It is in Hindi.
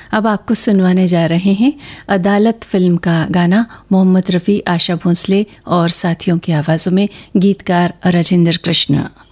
अब आपको सुनवाने जा रहे हैं अदालत फिल्म का गाना मोहम्मद रफ़ी, आशा भोंसले और साथियों की आवाज़ों में, गीतकार राजेंद्र कृष्ण।